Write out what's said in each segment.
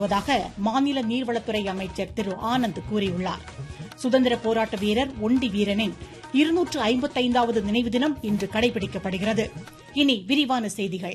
வருவதாக மாநில நீர்வளத்துறை அமைச்சர் திரு ஆனந்த் கூறியுள்ளார். சுதந்திர போராட்ட வீரர் ஒண்டி வீரனின் 255வது நினைவு தினம் இன்று கடைபிடிக்கப்படுகிறது. இனி விரிவான செய்திகள்.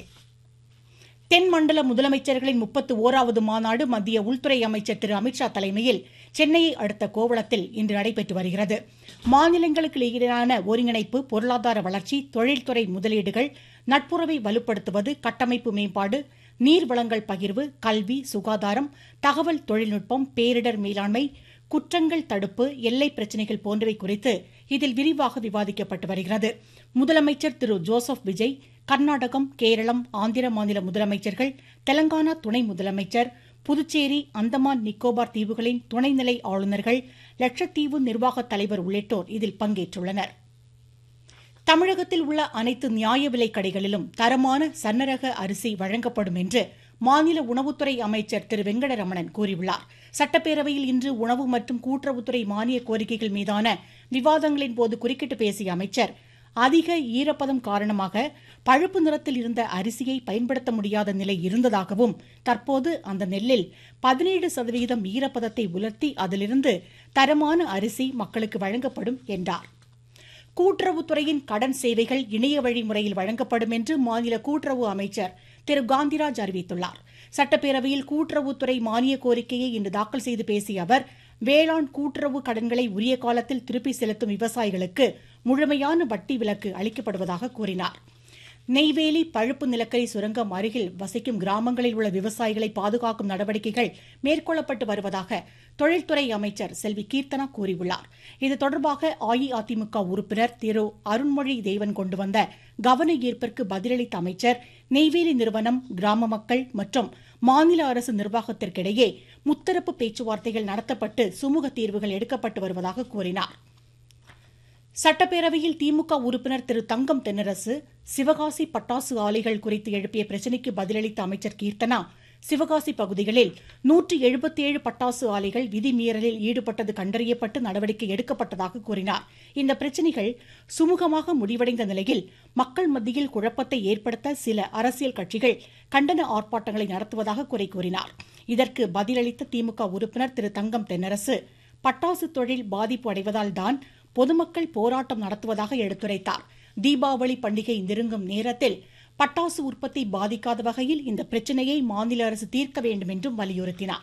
தென்மண்டல முதலமைச்சர்களின் 31வது மாநாடு மத்திய உள்துறை அமைச்சர் திரு அமித்ஷா தலைமையில் சென்னையை அடுத்த கோவளத்தில் இன்று நடைபெற்று வருகிறது. மாநிலங்களுக்கு இடையிலான ஒருங்கிணைப்பு, பொருளாதார வளர்ச்சி, தொழில்துறை முதலீடுகள், நட்புறவை வலுப்படுத்துவது, கட்டமைப்பு மேம்பாடு, நீர்வளங்கள் பகிர்வு, கல்வி, சுகாதாரம், தகவல் தொழில்நுட்பம், பேரிடர் மேலாண்மை, குற்றங்கள் தடுப்பு, எல்லை பிரச்சினைகள் போன்றவை குறித்து இதில் விரிவாக விவாதிக்கப்பட்டு வருகிறது. முதலமைச்சர் திரு ஜோசப் விஜய், கர்நாடகம், கேரளம், ஆந்திர மாநில முதலமைச்சர்கள், தெலங்கானா துணை முதலமைச்சர், புதுச்சேரி, அந்தமான் நிக்கோபார் தீவுகளின் துணைநிலை ஆளுநர்கள், லட்சத்தீவு நிர்வாக தலைவர் உள்ளிட்டோர் இதில் பங்கேற்றுள்ளனர். தமிழகத்தில் உள்ள அனைத்து நியாய விலைக் கடைகளிலும் தரமான சன்னரக அரிசி வழங்கப்படும் என்று மாநில உணவுத்துறை அமைச்சர் திரு வெங்கடரமணன் கூறியுள்ளார். சட்டப்பேரவையில் இன்று உணவு மற்றும் கூட்டுறவுத்துறை மானிய கோரிக்கைகள் மீதான விவாதங்களின் போது குறுக்கிட்டு பேசிய அமைச்சர், அதிக ஈரப்பதம் காரணமாக பழுப்பு நிறத்தில் இருந்த அரிசியை பயன்படுத்த முடியாத நிலை இருந்ததாகவும், தற்போது அந்த நெல்லில் 17% ஈரப்பதத்தை உலர்த்தி அதிலிருந்து தரமான அரிசி மக்களுக்கு வழங்கப்படும் என்றார். கூட்டுறவுத்துறையின் கடன் சேவைகள் இணைய வழி முறையில் வழங்கப்படும் என்று மாநில கூட்டுறவு அமைச்சர் திரு காந்திராஜ் அறிவித்துள்ளார். சட்டப்பேரவையில் கூட்டுறவுத்துறை மானிய கோரிக்கையை இன்று தாக்கல் செய்து பேசிய அவர், வேளாண் கூட்டுறவு கடன்களை உரிய காலத்தில் திருப்பி செலுத்தும் விவசாயிகளுக்கு முழுமையான வட்டி விலக்கு அளிக்கப்படுவதாக கூறினார். நெய்வேலி பழுப்பு நிலக்கரி சுரங்கம் அருகில் வசிக்கும் கிராமங்களில் உள்ள விவசாயிகளை பாதுகாக்கும் நடவடிக்கைகள் மேற்கொள்ளப்பட்டு வருவதாக தொழில்துறை அமைச்சர் செல்வி கீர்த்தனா கூறியுள்ளார். இது தொடர்பாக அஇஅதிமுக உறுப்பினர் திரு அருண்மொழி தேவன் கொண்டு வந்த கவன ஈர்ப்பிற்கு பதிலளித்த அமைச்சர், நெய்வேலி நிறுவனம், கிராம மக்கள் மற்றும் மாநில அரசு நிர்வாகத்திற்கிடையே முத்தரப்பு பேச்சுவார்த்தைகள் நடத்தப்பட்டு சுமூக தீர்வுகள் எடுக்கப்பட்டு வருவதாக கூறினார். சட்டப்பேரவையில் திமுக உறுப்பினர் திரு தங்கம் தென்னரசு சிவகாசி பட்டாசு ஆலைகள் குறித்து எழுப்பிய பிரச்சினைக்கு பதிலளித்த அமைச்சர் கீர்த்தனா, சிவகாசி பகுதிகளில் 177 பட்டாசு ஆலைகள் விதிமீறலில் ஈடுபட்டது கண்டறியப்பட்டு நடவடிக்கை எடுக்கப்பட்டதாக கூறினார். இந்த பிரச்சினைகள் சுமூகமாக முடிவடைந்த நிலையில் மக்கள் மத்தியில் குழப்பத்தை ஏற்படுத்த சில அரசியல் கட்சிகள் கண்டன ஆர்ப்பாட்டங்களை நடத்துவதாக குறை கூறினார். இதற்கு பதிலளித்த திமுக உறுப்பினர் திரு தங்கம் தென்னரசு, பட்டாசு தொழில் பாதிப்பு அடைவதால்தான் பொதுமக்கள் போராட்டம் நடத்துவதாக எடுத்துரைத்தார். தீபாவளி பண்டிகை நெருங்கும் நேரத்தில் பட்டாசு உற்பத்தி பாதிக்காத வகையில் இந்த பிரச்சினையை மாநில அரசு தீர்க்க வேண்டும் என்றும் வலியுறுத்தினார்.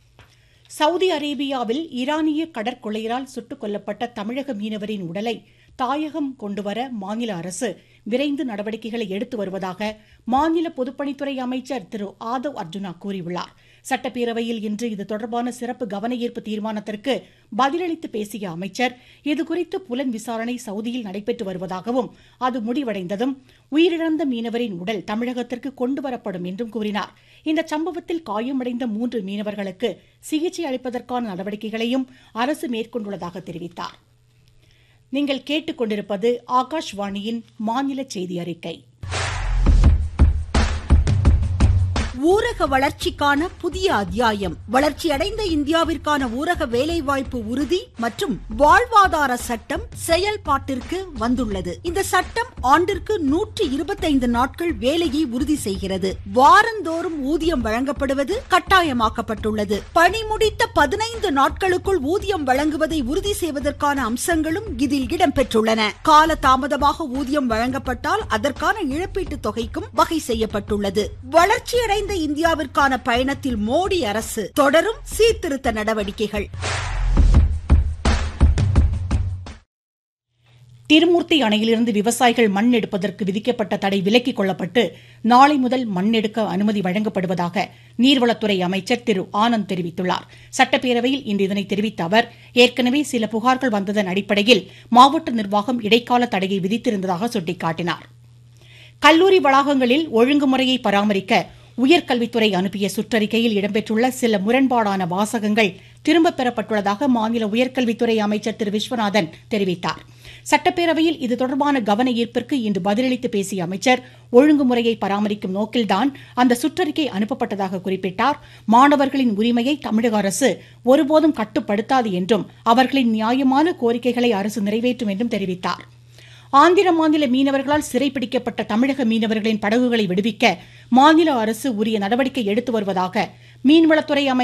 சவுதி அரேபியாவில் ஈரானிய கடற்கொள்ளையரால் சுட்டுக் கொல்லப்பட்ட தமிழக மீனவரின் உடலை தாயகம் கொண்டுவர மாநில அரசு விரைந்து நடவடிக்கைகளை எடுத்து வருவதாக மாநில பொதுப்பணித்துறை அமைச்சர் திரு ஆதவ் அர்ஜுனா கூறியுள்ளார். சட்டப்பேரவையில் இன்று இது தொடர்பான சிறப்பு கவன ஈர்ப்பு தீர்மானத்திற்கு பதிலளித்து பேசிய அமைச்சர், இதுகுறித்து புலன் விசாரணை சவுதியில் நடைபெற்று வருவதாகவும், அது முடிவடைந்ததும் உயிரிழந்த மீனவரின் உடல் தமிழகத்திற்கு கொண்டுவரப்படும் என்றும் கூறினார். இந்த சம்பவத்தில் காயமடைந்த 3 மீனவர்களுக்கு சிகிச்சை அளிப்பதற்கான நடவடிக்கைகளையும் அரசு மேற்கொண்டுள்ளதாக தெரிவித்தார். நீங்கள் கேட்டுக்கொண்டிருப்பது ஆகாஷ்வாணியின் மாநில செய்தி அறிக்கை. ஊரக வளர்ச்சிக்கான புதிய அத்தியாயம். வளர்ச்சியடைந்த இந்தியாவிற்கான ஊரக வேலைவாய்ப்பு உறுதி மற்றும் வாழ்வாதார சட்டம் செயல்பாட்டிற்கு வந்துள்ளது. இந்த சட்டம் ஆண்டிற்கு 125 நாட்கள் வேலையை உறுதி செய்கிறது. வாரந்தோறும் ஊதியம் வழங்கப்படுவது கட்டாயமாக்கப்பட்டுள்ளது. பணி முடித்த 15 நாட்களுக்குள் ஊதியம் வழங்குவதை உறுதி செய்வதற்கான அம்சங்களும் இதில் இடம்பெற்றுள்ளன. கால தாமதமாக ஊதியம் வழங்கப்பட்டால் அதற்கான இழப்பீட்டுத் தொகைக்கும் வகை செய்யப்பட்டுள்ளது. வளர்ச்சியடைந்த இந்தியாவிற்கான பயணத்தில் மோடி அரசு தொடரும் சீர்திருத்த நடவடிக்கைகள். திருமூர்த்தி அணையிலிருந்து விவசாயிகள் மண் எடுப்பதற்கு விதிக்கப்பட்ட தடை விலக்கிக் கொள்ளப்பட்டு நாளை முதல் மண் எடுக்க அனுமதி வழங்கப்படுவதாக நீர்வளத்துறை அமைச்சர் திரு ஆனந்த் தெரிவித்துள்ளார். சட்டப்பேரவையில் இன்று இதனை தெரிவித்த அவர், ஏற்கனவே சில புகார்கள் வந்ததன் அடிப்படையில் மாவட்ட நிர்வாகம் இடைக்கால தடையை விதித்திருந்ததாக சுட்டிக்காட்டினார். கல்லூரி வளாகங்களில் ஒழுங்குமுறையை பராமரிக்க உயர்கல்வித்துறை அனுப்பிய சுற்றறிக்கையில் இடம்பெற்றுள்ள சில முரண்பாடான வாசகங்கள் திரும்பப் பெறப்பட்டுள்ளதாக மாநில உயர்கல்வித்துறை அமைச்சர் திரு விஸ்வநாதன் தெரிவித்தார். சட்டப்பேரவையில் இது தொடர்பான கவன ஈர்ப்பிற்கு இன்று பதிலளித்து பேசிய அமைச்சர், ஒழுங்குமுறையை பராமரிக்கும் நோக்கில்தான் அந்த சுற்றறிக்கை அனுப்பப்பட்டதாக குறிப்பிட்டார். மாணவர்களின் உரிமையை தமிழக அரசு ஒருபோதும் கட்டுப்படுத்தாது என்றும், அவர்களின் நியாயமான கோரிக்கைகளை அரசு நிறைவேற்றும் என்றும் தெரிவித்தார். ஆந்திர மாநில மீனவர்களால் சிறைப்பிடிக்கப்பட்ட தமிழக மீனவர்களின் படகுகளை விடுவிக்க மாநில அரசு உரிய நடவடிக்கை எடுத்து வருவதாக மீன்வளத்துறை